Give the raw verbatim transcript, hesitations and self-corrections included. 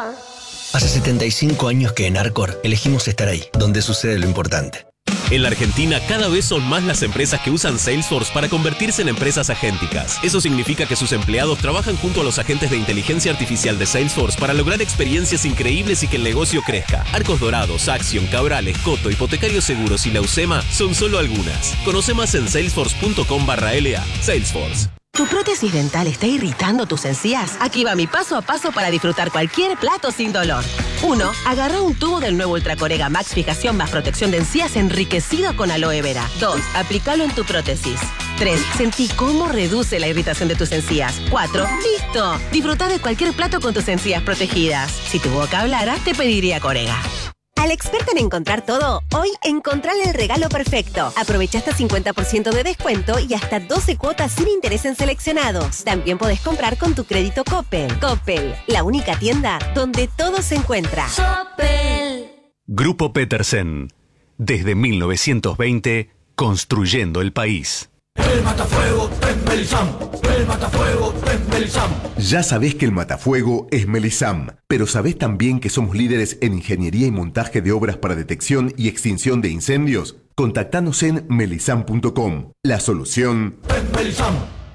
Hace setenta y cinco años que en Arcor elegimos estar ahí, donde sucede lo importante. En la Argentina, cada vez son más las empresas que usan Salesforce para convertirse en empresas agénticas. Eso significa que sus empleados trabajan junto a los agentes de inteligencia artificial de Salesforce para lograr experiencias increíbles y que el negocio crezca. Arcos Dorados, Axiom, Cabrales, Coto, Hipotecarios Seguros y Lausema son solo algunas. Conoce más en salesforce.com barra LA. Salesforce. ¿Tu prótesis dental está irritando tus encías? Aquí va mi paso a paso para disfrutar cualquier plato sin dolor. uno. Agarra un tubo del nuevo Ultracorega Max Fijación más protección de encías enriquecido con aloe vera. dos. Aplícalo en tu prótesis. tres. Sentí cómo reduce la irritación de tus encías. cuatro. ¡Listo! Disfruta de cualquier plato con tus encías protegidas. Si tu boca hablara, te pediría Corega. Al experto en encontrar todo, hoy encontrale el regalo perfecto. Aprovecha hasta cincuenta por ciento de descuento y hasta doce cuotas sin interés en seleccionados. También podés comprar con tu crédito Coppel. Coppel, la única tienda donde todo se encuentra. Coppel. Grupo Petersen. Desde mil novecientos veinte, construyendo el país. El matafuego es Melisam, el matafuego es Melisam. Ya sabés que el matafuego es Melisam, pero sabés también que somos líderes en ingeniería y montaje de obras para detección y extinción de incendios. Contactanos en melisam punto com. La solución es Melisam.